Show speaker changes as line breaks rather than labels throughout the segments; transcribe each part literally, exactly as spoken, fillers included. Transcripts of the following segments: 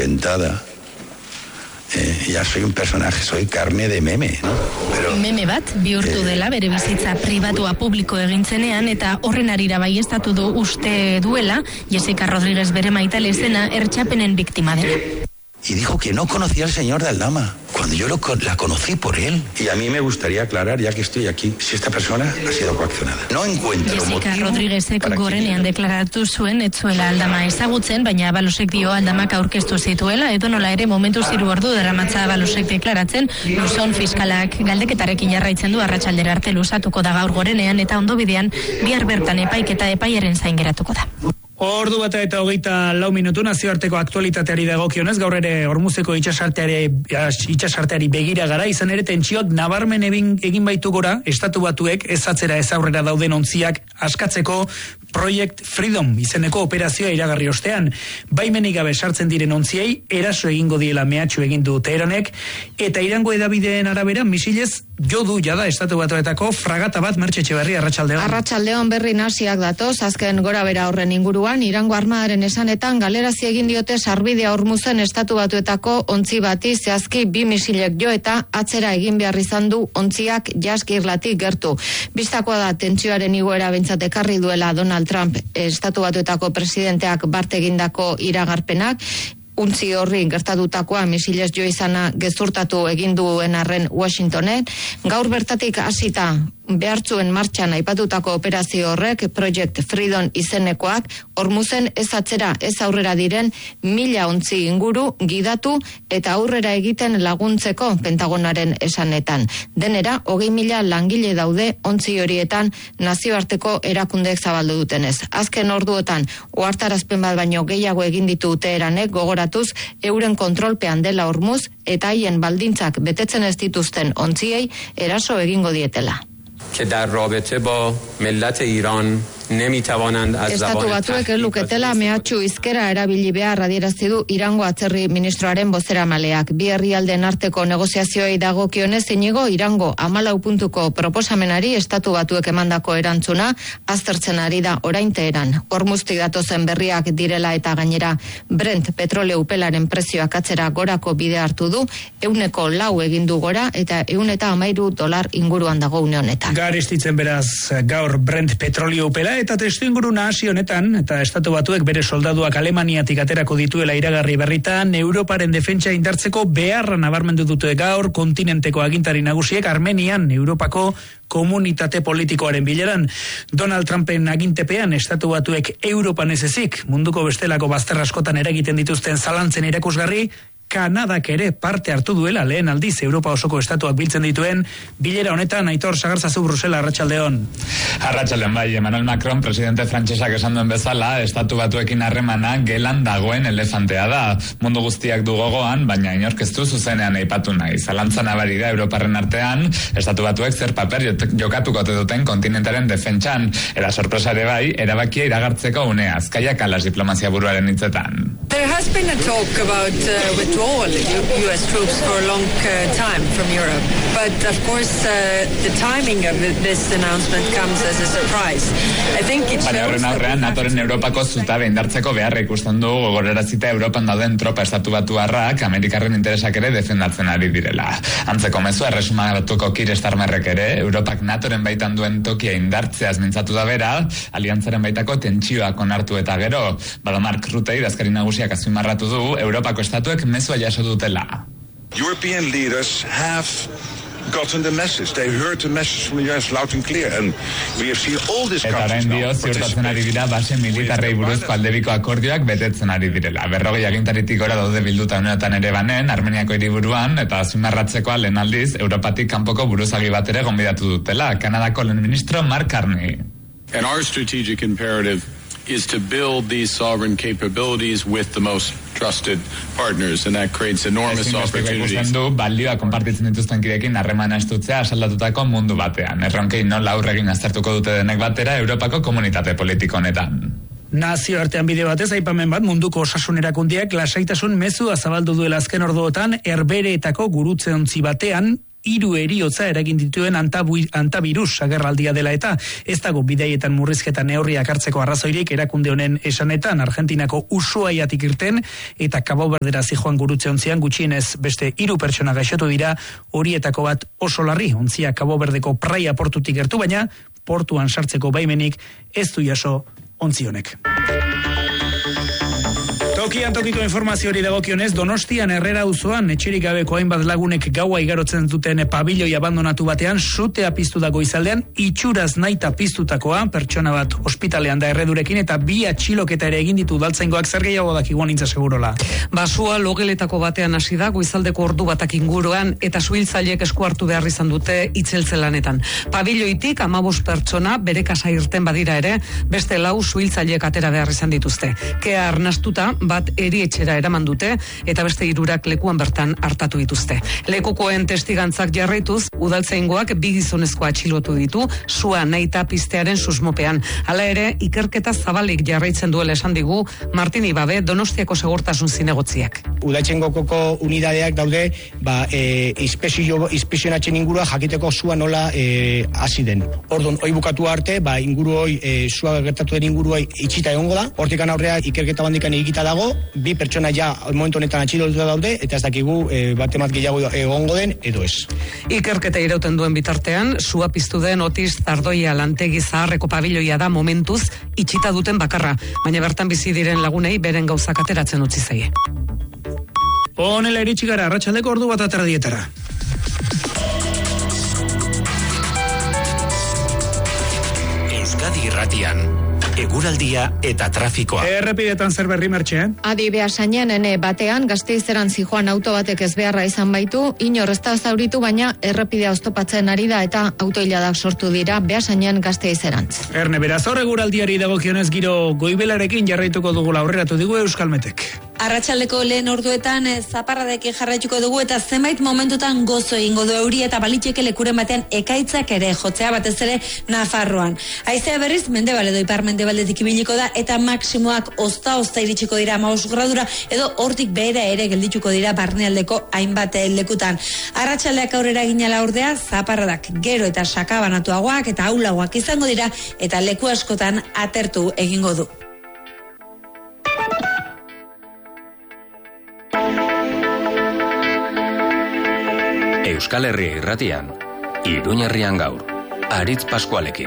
reventada. Eh, ya soy un personaje, soy carne de meme, ¿no? Pero,
meme bat, bihurtu dela bere bizitza pribatua publiko egintzenean eta horren arira baiestatu du uste duela Jessica Rodríguez bere maitale zena ertxapenen biktima dela.
Y dijo que no conocía al señor de Aldama, cuando yo lo, la conocí por él. Y a mí me gustaría aclarar, ya que estoy aquí, si esta persona ha sido coaccionada. No encuentro
Jessica Rodríguezek gorenean deklaratu zuen etzuela Aldama ezagutzen, baina Balosek dio Aldamak aurkeztu zituela, edo nola ere momentu ziru ordu daramatza Balosek deklaratzen, luzon fiskalak galdeketarekin jarraitzen du arratsaldera arte luzatuko da gaur gorenean eta ondo bidean bihar bertan epaiketa epaiaren zain geratuko da.
Ordu bata eta hogeita lau minutu nazioarteko aktualitateari dagokionez, gaur ere Hormuzeko itsasarteari, itsasarteari begira gara, izan ere tentsioak nabarmen egin, egin baitu gora, Estatu Batuek ez atzera ez aurrera dauden ontziak askatzeko Project Freedom izeneko operazioa iragarri ostean. Baimenik gabe sartzen diren ontziei eraso egingo diela mehatxu egin du Teheranek, eta Irango hedabideen arabera misilez jo du jada Estatu Batuetako fragata bat. Mertxe Etxeberria, arratsaldeon.
Arratsaldeon berri nasiak datoz, azken gora bera horren inguruan, Irango armadaren esanetan galerazi egin diote sarbidea Hormuzen Estatu Batuetako ontzi bati zehazki bi misilek jo eta atzera egin behar izan du ontziak jaskirlatik gertu. Bistakoa da tentsioaren igoera behintzat ekarri duela Donald Trump Estatu Batuetako presidenteak bart egindako iragarpenak. Untzi horri gertatutakoa misilez jo izana gezurtatu egin duen arren Washingtonen. Gaur bertatik hasita behartzuen martxan aipatutako operazio horrek Project Freedom izenekoak Hormuzen ez atzera ez aurrera diren mila ontzi inguru gidatu eta aurrera egiten laguntzeko Pentagonaren esanetan. Denera, hogei mila langile daude ontzi horietan nazioarteko erakundeek zabaldu dutenez. Azken orduotan, ohartarazpen bat baino gehiago egin ditu Teheranek gogoratuz euren kontrolpean dela Hormuz eta haien baldintzak betetzen ez dituzten ontziei eraso egingo dietela.
که در رابطه با ملت ایران نمیتوانند از
Estatu Batuek luketela mehatxu hizkera erabili behar adierazi du Irango atzerri ministroaren bozeramaleak. Bi herrialdeen arteko negoziazioei dagokionez Inigo Irango hamalau puntuko proposamenari Estatu Batuek emandako erantzuna aztertzen ari da orain Teheran. Hormuztik datozen berriak direla eta gainera Brent petroleo upelaren prezioak atzera gorako bide hartu du, euneko lau egin du gora eta eun eta hamairu dolar inguruan dago une honetan.
Garestitzen beraz gaur Brent petrolio upela eta testu inguru nahasi honetan, eta Estatu Batuek bere soldaduak Alemaniatik aterako dituela iragarri berritan, Europaren defentsa indartzeko beharra nabarmendu dute gaur kontinenteko agintari nagusiek Armenian, Europako komunitate politikoaren bileran. Donald Trumpen agintepean Estatu Batuek Europan ez ezik, munduko bestelako bazter askotan eragiten dituzten zalantzen irakusgarri, Kanadak ere parte hartu duela lehen aldiz Europa osoko estatuak biltzen dituen bilera honetan. Aitor Sagarzazu, Brusela, arratsaldeon.
Arratsaldeon, bai, Emmanuel Macron, presidente frantsesak esan duen bezala, Estatu Batuekin harremana gelan dagoen elefantea da. Mundu guztiak du gogoan, baina inork ez du zuzenean aipatu nahi. Zalantza nabari da Europarren artean, Estatu Batuek zer paper jokatuko duten kontinentaren defentsan. Era sorpresa ere bai, erabakia iragartzeko unea, Azkaiak alas diplomazia buruaren hitzetan.
There has been a talk about uh, withdrawal U S troops for a long uh, time from Europe. But of course uh, the timing of this announcement comes as a surprise. I think it shows... Baina horren aurrean, NATOren Europako zutabe indartzeko beharra ikusten du gogorarazita Europan dauden tropa Estatu Batuarrak Amerikarren interesak ere defendatzen ari direla. Antzeko mezua erresuma batuko Keir Starmerrek ere, Europak NATOren baitan duen tokia indartzeaz mintzatu da bera, aliantzaren baitako tentsioak onartu eta gero, bada Mark Rutte idazkari nagusiak azpimarratu du, Europako estatuek mezua jaso dutela.
European leaders have gotten the message. They heard the message from the U S loud and clear, and we have seen all these countries now. Eta orain dio, ziurtatzen ari dira base militarrei buruzko aldebiko akordioak betetzen ari direla. Berrogei agintaritik gora daude bilduta honetan ere banen, Armeniako hiriburuan, eta azpimarratzekoa lehen aldiz, Europatik kanpoko buruzagi bat ere gonbidatu dutela, Kanadako lehen ministro Mark Carney.
And our strategic imperative is to build these sovereign capabilities with the most trusted partners, and that creates enormous opportunities.
Du, balioa konpartitzen dituzten kidekin harremana estutzea asaldatutako mundu batean. Erronkei nola aurregin aztertuko dute denek batera Europako komunitate politiko honetan.
Nazioartean bide batez aipamen bat munduko osasun erakundeak lasaitasun mezua zabaldu duela azken orduotan Herbehereetako gurutze ontzi batean hiru heriotza eragin dituen antavirus agerraldia dela eta ez dago bidaietan murrizketa neurriak hartzeko arrazoirik erakunde honen esanetan Argentinako Ushuaiatik irten eta Cabo Verdera zijoan gurutze ontzian gutxienez beste hiru pertsona gaixotu dira, horietako bat oso larri, ontzia Cabo Verdeko praia portutik gertu, baina portuan sartzeko baimenik ez du jaso ontzi honek. Tokian tokiko informazio hori dagokionez, Donostian Herrera auzoan etxerik gabeko hainbat lagunek gaua igarotzen duten pabiloi abandonatu batean sutea piztu dago izaldean, itxuraz naita piztutakoa, pertsona bat ospitalean da erredurekin eta bi atxiloketa ere egin ditu udaltzaingoak, zer gehiago dakiguan nintza segurola.
Basua logeletako batean hasi da, goizaldeko ordu batak inguruan eta suhiltzaileek esku hartu behar izan dute itzeltzelanetan. Pabiloitik hamabost pertsona bere kasa irten badira ere, beste lau suhiltzaileek atera behar izan dituzte. Kea arnastuta, bat erietxera eraman dute eta beste hirurak lekuan bertan hartatu dituzte. Lekukoen testigantzak jarraituz, udaltzaingoak bi gizonezko atxilotu ditu sua nahita piztearen susmopean. Hala ere, ikerketa zabalik jarraitzen duela esan digu Martin Ibabe, Donostiako segurtasun zinegotziak.
Udaltzaingoko unidadeak daude, ba, e, inspezio, inspezionatzen ingurua jakiteko sua nola e, hasi den. Orduan, hoi bukatu arte, ba, inguru hoi, e, sua gertatu den inguru hoi itxita egongo da. Hortikan aurrea ikerketa bandikan egita dago, bi pertsona ja momentu honetan atxilotuta daude eta ez dakigu e, bat emat gehiago egongo den edo ez.
Ikerketa irauten duen bitartean, sua piztu den Otiz Tardoia lantegi zaharreko pabiloia da momentuz itxita duten bakarra, baina bertan bizi diren lagunei beren gauzak ateratzen utzi zaie.
Honela iritsi gara, arratsaldeko ordu bat aterdietara.
Euskadi Irratian eguraldia eta trafikoa.
Errepidetan zer berri mertxe, eh?
Adi Beasainen ene batean Gasteizeran zijoan auto batek ez beharra izan baitu, inor ez da zauritu, baina errepidea oztopatzen ari da eta autoiladak sortu dira Beasainen Gasteizerantz.
Erne, beraz hor eguraldiari dagokionez giro goibelarekin jarraituko dugu aurreratu digu Euskalmetek.
Arratsaldeko lehen orduetan zaparradekin jarraituko dugu eta zenbait momentutan gozo egingo du euri eta baliteke lekuren batean ekaitzak ere jotzea batez ere Nafarroan. Haizea berriz mendebal edo ipar-mendebaldetik ibiliko da eta maksimoak ozta-ozta iritsiko dira hamabost gradura edo hortik behera ere geldituko dira barnealdeko hainbat lekutan. Arratsaldeak aurrera ginala ordea zaparradak gero eta sakabanatuagoak eta aulagoak izango dira eta leku askotan atertu egingo du.
Euskal Herria Irratian, Iruñerrian gaur, Aritz Paskualekin.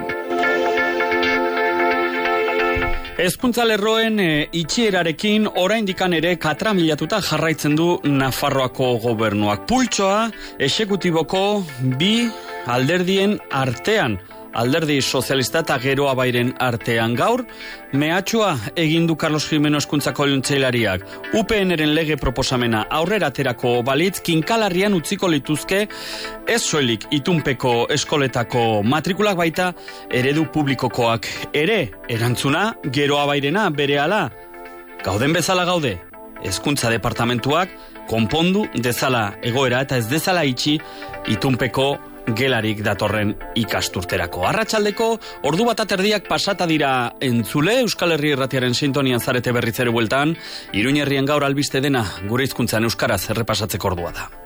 Hezkuntza lerroen e, itxierarekin oraindikan ere katramilatuta jarraitzen du Nafarroako gobernuak. Pultsoa exekutiboko bi alderdien artean, alderdi sozialista eta Gero Abairen artean gaur, mehatxua egin du Carlos Gimeno hezkuntzako kontseilariak. U P N-ren lege proposamena aurrera aterako balitz, kinkalarrian utziko lituzke ez soilik itunpeko eskoletako matrikulak baita eredu publikokoak ere, erantzuna Gero Abairena berehala. Gauden bezala gaude, hezkuntza departamentuak konpondu dezala egoera eta ez dezala itxi itunpeko gelarik datorren ikasturterako. Arratsaldeko ordu bat aterdiak pasata dira entzule, Euskal Herria Irratiaren sintonian zarete berriz ere bueltan, Iruñerrien gaur albiste dena gure hizkuntzan euskaraz errepasatzeko ordua da.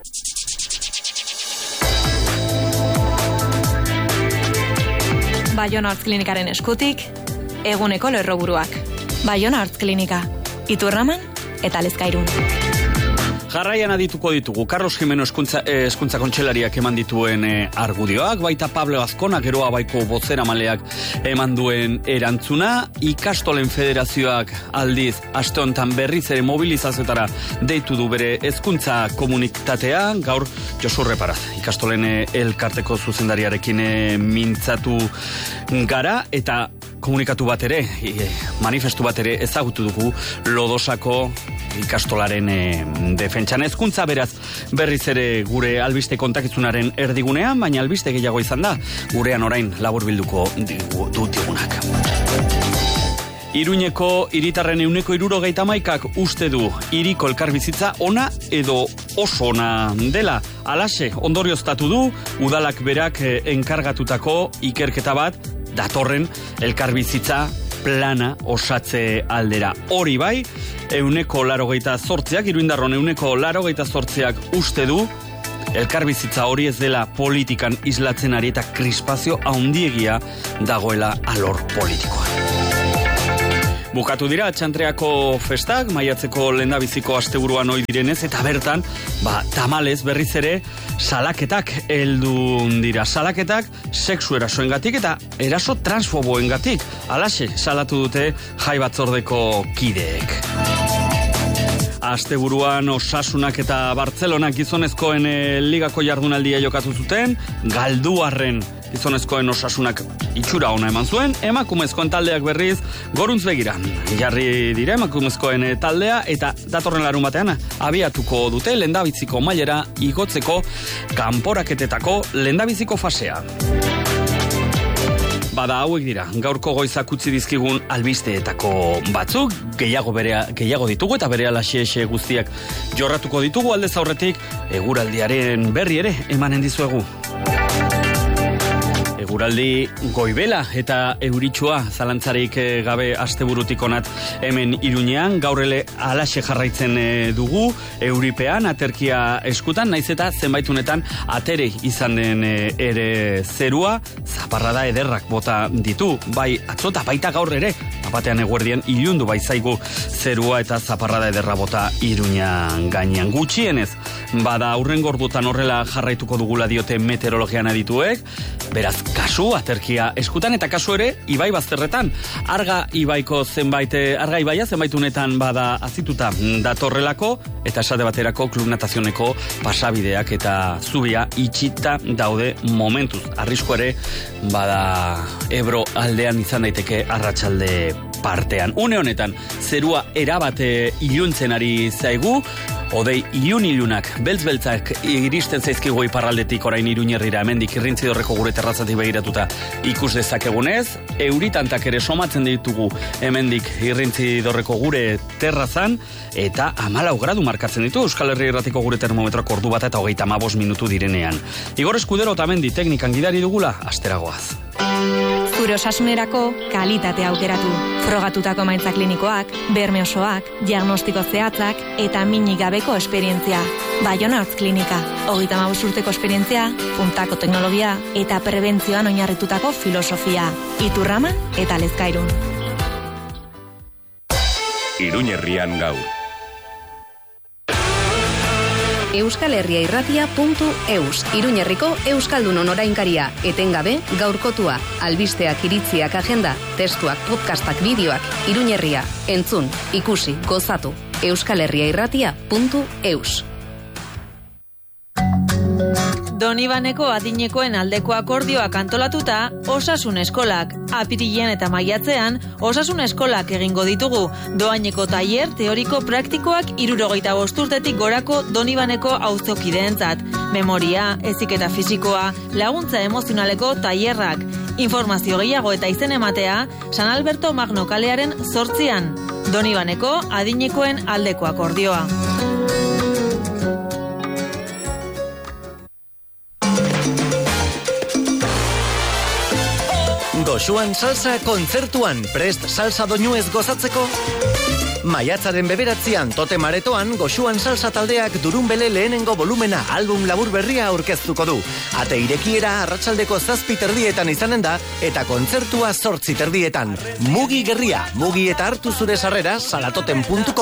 Baiona Artz Klinikaren eskutik, eguneko lerroburuak. Baiona Artz Klinika, Iturraman eta Lezkairun.
Jarraian adituko ditugu, Carlos Gimeno eskuntza, eh, eskuntza kontselariak eman dituen eh, argudioak, baita Pablo Azkona, Gero Abaiko bozera maleak eman duen erantzuna, ikastolen federazioak aldiz, aste honetan berriz ere mobilizazioetara deitu du bere hezkuntza komunitatea, gaur Josu Reparaz, ikastolen eh, elkarteko zuzendariarekin eh, mintzatu gara, eta komunikatu bat ere, e, manifestu bat ere ezagutu dugu Lodosako ikastolaren e, defentsan. Hezkuntza beraz berriz ere gure albiste kontakizunaren erdigunean, baina albiste gehiago izan da, gurean orain laburbilduko dut digunak. Iruñeko hiritarren ehuneko hirurogeita hamaikak uste du hiriko elkarbizitza ona edo oso ona dela. Halaxe ondorioztatu du udalak berak e, enkargatutako ikerketa bat datorren elkarbizitza plana osatze aldera. Hori bai, euneko larogeita zortziak, iruindarron euneko larogeita zortziak uste du elkarbizitza hori ez dela politikan islatzen ari eta krispazio haundiegia dagoela alor politikoan. Bukatu dira txantreako festak, maiatzeko lehendabiziko asteburuan ohi direnez, eta bertan, ba, tamalez berriz ere, salaketak heldu dira. Salaketak sexu erasoengatik eta eraso transfoboengatik. Halaxe salatu dute jai batzordeko kideek. Asteburuan Osasunak eta Bartzelonak gizonezkoen e, ligako jardunaldia jokatu zuten, galduarren gizonezkoen Osasunak itxura ona eman zuen, emakumezkoen taldeak berriz goruntz begiran. Jarri dire emakumezkoen taldea eta datorren larun batean abiatuko dute lehendabiziko mailera igotzeko kanporaketetako lehendabiziko fasea. Bada hauek dira, gaurko goizak utzi dizkigun albisteetako batzuk, gehiago berea, gehiago ditugu eta berehala xe guztiak jorratuko ditugu aldez aurretik, eguraldiaren berri ere emanen dizuegu. Eguraldi goibela eta euritsua zalantzarik gabe asteburutik onat hemen Iruñean, gaurrele alaxe jarraitzen dugu, euripean, aterkia eskutan, naiz eta zenbaitunetan atere izan den ere zerua, zaparrada ederrak bota ditu, bai atzota baita gaur ere, batean eguerdien ilundu bai zaigu zerua eta zaparrada ederra bota Iruñean gainean gutxienez. Bada aurrengo ordutan horrela jarraituko dugula diote meteorologian adituek, beraz kasu aterkia eskutan eta kasu ere ibai bazterretan. Arga ibaiko zenbait, arga ibaia zenbaitunetan bada azituta datorrelako eta esate baterako klub natazioneko pasabideak eta zubia itxita daude momentuz. Arrisku ere bada Ebro aldean izan daiteke arratsalde partean. Une honetan zerua erabate iluntzen ari zaigu, odei ilun-ilunak, beltz-beltzak iristen zaizkigu iparraldetik orain Iruñerrira, hemendik Irrintzidorreko gure terrazatik begiratuta ikus dezakegunez, euritantak ere somatzen ditugu hemendik Irrintzidorreko gure terrazan, eta hamalau gradu markatzen ditu Euskal Herria Irratiko gure termometroak ordu bat eta hogeita hamabost minutu direnean. Igor Eskudero eta Mendi teknikan gidari dugula, asteragoaz.
Zure osasunerako kalitate aukeratu. Frogatutako emaitza klinikoak, berme osoak, diagnostiko zehatzak eta minik gabeko esperientzia. Baiona Hortz Klinika. Hogeita hamabost urteko esperientzia, puntako teknologia eta prebentzioan oinarritutako filosofia. Iturraman eta Lezkairun.
Iruñerrian gaur.
Euskal Herria Irratia puntu eus. Iruñerriko Euskaldunon orainkaria. Etengabe, gaurkotua. Albisteak, iritziak, agenda, testuak, podcastak, bideoak. Iruñerria. Entzun, ikusi, gozatu. Euskal Herria Irratia puntu eus.
Donibaneko adinekoen aldeko akordioak antolatuta, Osasun Eskolak. Apirilean eta maiatzean, Osasun Eskolak egingo ditugu. Doaineko tailer teoriko praktikoak hirurogeita bost urtetik gorako Donibaneko auzokideentzat. Memoria, heziketa fisikoa, laguntza emozionaleko tailerrak. Informazio gehiago eta izen ematea, San Alberto Magno kalearen zortzian. Donibaneko adinekoen aldeko akordioa.
Goxuan salsa kontzertuan prest salsa doinuez gozatzeko? Maiatzaren beberatzean tote maretoan Goxuan salsa taldeak Durunbele lehenengo volumena album labur berria aurkeztuko du. Ate irekiera arratsaldeko zazpi terdietan izanen da eta kontzertua zortzi terdietan. Mugi gerria, mugi eta hartu zure sarrera salatoten puntu com.